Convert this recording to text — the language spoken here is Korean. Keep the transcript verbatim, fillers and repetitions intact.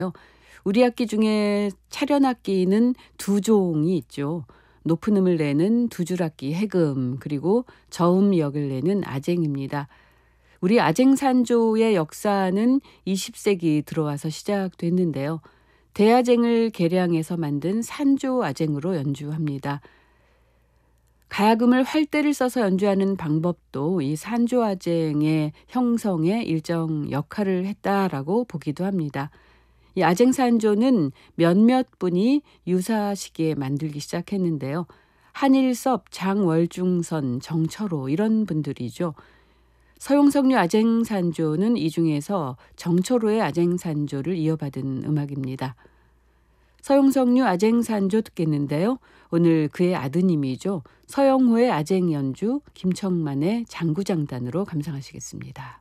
우리 악기 중에 차련악기는 두 종이 있죠. 높은 음을 내는 두 줄악기 해금, 그리고 저음 역을 내는 아쟁입니다. 우리 아쟁산조의 역사는 이십 세기 들어와서 시작됐는데요. 대아쟁을 개량해서 만든 산조 아쟁으로 연주합니다. 가야금을 활대를 써서 연주하는 방법도 이 산조 아쟁의 형성에 일정 역할을 했다라고 보기도 합니다. 이 아쟁산조는 몇몇 분이 유사 시기에 만들기 시작했는데요. 한일섭, 장월중선, 정철호 이런 분들이죠. 서용석류 아쟁산조는 이 중에서 정철호의 아쟁산조를 이어받은 음악입니다. 서용석류 아쟁산조 듣겠는데요. 오늘 그의 아드님이죠. 서영호의 아쟁 연주, 김청만의 장구장단으로 감상하시겠습니다.